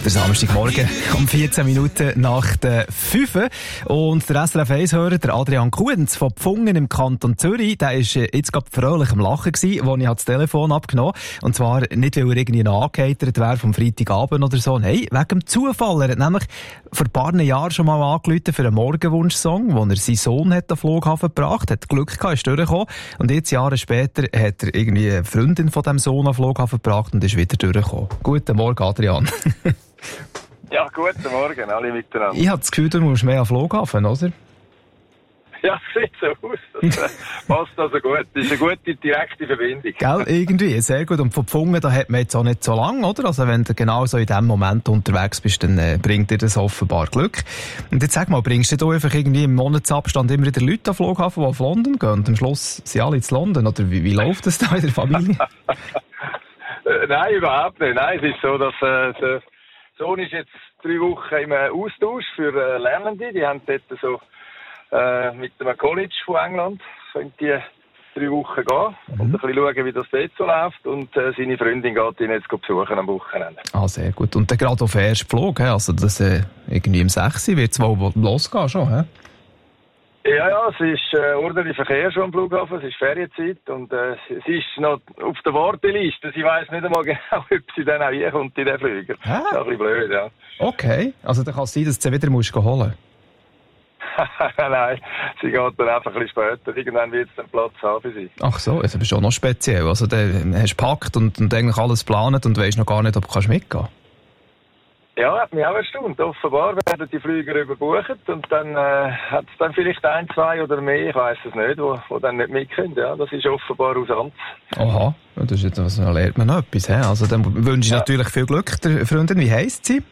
Der Samstagmorgen um 14 Minuten nach der 5. Und der SRF 1-Hörer, der Adrian Kuhns von Pfungen im Kanton Zürich, der ist jetzt gerade fröhlich am Lachen gewesen, als ich das Telefon abgenommen habe. Und zwar nicht, weil er irgendwie noch angeheitert wäre vom Freitagabend oder so. Nein, wegen dem Zufall. Er hat nämlich vor ein paar Jahren schon mal angerufen für einen Morgenwunsch-Song, wo er seinen Sohn hat am Flughafen gebracht hat. Glück gehabt, ist durchgekommen. Und jetzt, Jahre später, hat er irgendwie eine Freundin von diesem Sohn am Flughafen gebracht und ist wieder durchgekommen. Guten Morgen, Adrian. Ja, guten Morgen, alle miteinander. Ich habe das Gefühl, du musst mehr am Flughafen, oder? Ja, das sieht so aus. Das passt also gut. Das ist eine gute, direkte Verbindung. Gell, irgendwie, sehr gut. Und von Pfungen, da hat man jetzt auch nicht so lange, oder? Also wenn du genau so in dem Moment unterwegs bist, dann bringt dir das offenbar Glück. Und jetzt sag mal, bringst du einfach irgendwie im Monatsabstand immer wieder Leute am Flughafen, die auf London gehen? Und am Schluss sind alle in London? Oder wie läuft das da in der Familie? Nein, überhaupt nicht. Nein, es ist so, dass der Sohn ist jetzt 3 Wochen im Austausch für Lernende. Die haben dort so mit einem College von England können die 3 Wochen gehen und ein bisschen schauen, wie das dort so läuft. Und seine Freundin geht ihn jetzt besuchen am Wochenende. Ah, sehr gut. Und dann gerade auf den ersten Flug, also das irgendwie im 6. wird es wohl losgehen schon, hä? Ja, es ist ordentlicher Verkehr schon am Flughafen, es ist Ferienzeit und sie ist noch auf der Warteliste. Sie weiss nicht einmal genau, ob sie dann auch reinkommt in den Flüger. Das ist ein bisschen blöd, ja. Okay, also dann kann es sein, dass du sie wieder musst holen musst. Nein, sie geht dann einfach ein bisschen später. Irgendwann wird es dann Platz haben für sie. Ach so, das ist schon noch speziell. Also dann hast du gepackt und eigentlich alles geplant und weisst noch gar nicht, ob du mitgehen kannst. Ja, hat mich auch erstaunt. Offenbar werden die Flüger überbucht und dann hat es dann vielleicht 1, 2 oder mehr, ich weiss es nicht, wo dann nicht mitkommen. Ja, das ist offenbar aus Amts. Aha, das ist jetzt, also, da lernt man noch etwas. He? Also dann wünsche ich natürlich viel Glück der Freundin. Wie heisst sie?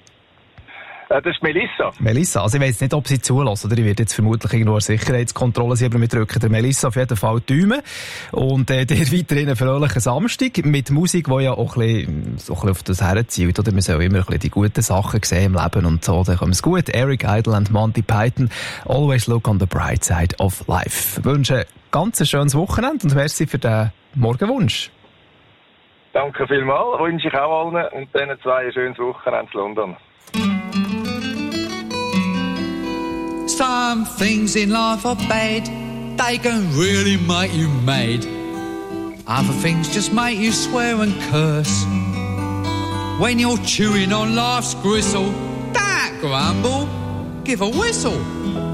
Das ist Melissa. Melissa, also ich weiss nicht, ob sie zulässt, oder? Ich werde jetzt vermutlich irgendwo eine Sicherheitskontrolle sein, aber wir drücken der Melissa auf jeden Fall die Daumen. Und dir weiterhin einen fröhlichen Samstag mit Musik, die ja auch ein bisschen auf das herzielt, oder? Wir sollen immer ein bisschen die guten Sachen sehen im Leben und so, dann kommt es gut. Eric Idle und Monty Python, always look on the bright side of life. Ich wünsche ein ganz schönes Wochenende und merci für den Morgenwunsch. Danke vielmals, wünsche ich auch allen und diesen 2 ein schönes Wochenende in London. Some things in life are bad, they can really make you mad. Other things just make you swear and curse. When you're chewing on life's gristle, don't grumble, give a whistle.